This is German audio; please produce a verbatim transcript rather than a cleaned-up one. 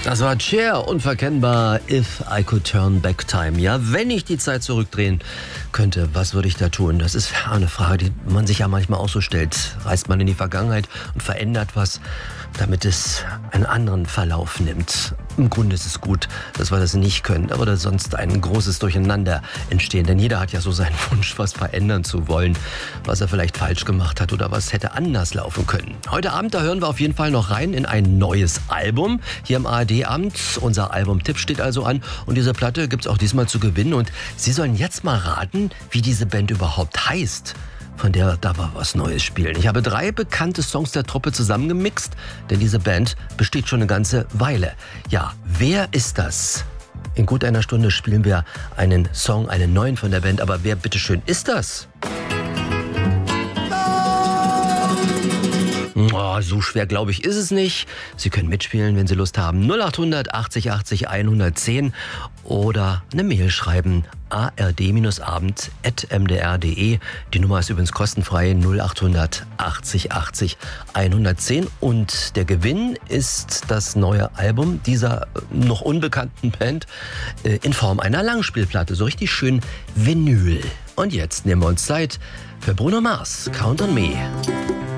Das war Cher, unverkennbar, If I Could Turn Back Time. Ja, wenn ich die Zeit zurückdrehen könnte, was würde ich da tun? Das ist eine Frage, die man sich ja manchmal auch so stellt. Reist man in die Vergangenheit und verändert was, damit es einen anderen Verlauf nimmt. Im Grunde ist es gut, dass wir das nicht können, aber da sonst ein großes Durcheinander entstehen. Denn jeder hat ja so seinen Wunsch, was verändern zu wollen, was er vielleicht falsch gemacht hat oder was hätte anders laufen können. Heute Abend, da hören wir auf jeden Fall noch rein in ein neues Album hier im A R D-Abend. Unser Albumtipp steht also an und diese Platte gibt's auch diesmal zu gewinnen. Und Sie sollen jetzt mal raten, wie diese Band überhaupt heißt, von der da war was Neues spielen. Ich habe drei bekannte Songs der Truppe zusammengemixt, denn diese Band besteht schon eine ganze Weile. Ja, wer ist das? In gut einer Stunde spielen wir einen Song, einen neuen von der Band, aber wer bitteschön ist das? Oh, so schwer, glaube ich, ist es nicht. Sie können mitspielen, wenn Sie Lust haben. null acht hundert achtzig achtzig hundertzehn oder eine Mail schreiben. a r d abend at m d r punkt d e. Die Nummer ist übrigens kostenfrei. null acht hundert achtzig achtzig hundertzehn. Und der Gewinn ist das neue Album dieser noch unbekannten Band in Form einer Langspielplatte. So richtig schön Vinyl. Und jetzt nehmen wir uns Zeit für Bruno Mars. Count on Me.